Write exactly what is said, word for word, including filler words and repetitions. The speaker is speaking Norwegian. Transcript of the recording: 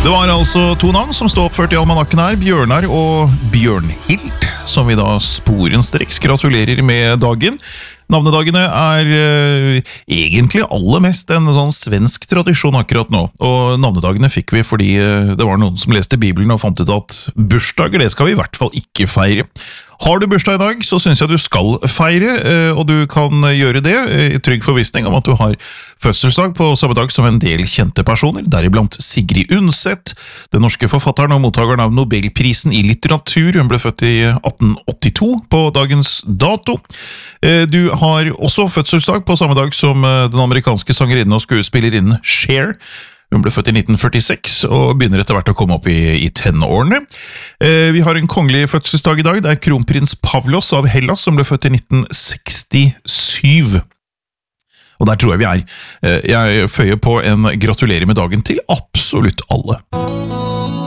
Det var altså to navn som stod oppført i almanakken her, Bjørnar og Bjørnhild, som vi da sporenstreks gratulerer med dagen. Navnedagene er eh, egentlig aller mest en sånn svensk tradisjon akkurat nå, og navnedagene fikk vi fordi eh, det var noen som leste Bibelen og fant ut at bursdager, det skal vi i hvert fall ikke feire. Har du bursdag i dag, så synes jeg du skal feire, eh, og du kan gjøre det i trygg forvissning om at du har fødselsdag på samme dag som en del kjente personer, deriblant Sigrid Undset, den norske forfatteren og mottageren av Nobelprisen i litteratur. Hun ble født i atten åttito på dagens dato. Eh, du har også fødselsdag på samme dag som eh, den amerikanske sangerinnen og skuespillerinnen Cher. Hun ble født i nitten førtiseks og begynner etter hvert å komme opp i, i tenårene. Eh, vi har en kongelig fødselsdag i dag. Det er kronprins Pavlos av Hellas som ble født i nitten sekstisju. Og der tror jeg vi er. Eh, jeg føyer på en gratulerer med dagen til absolutt alle.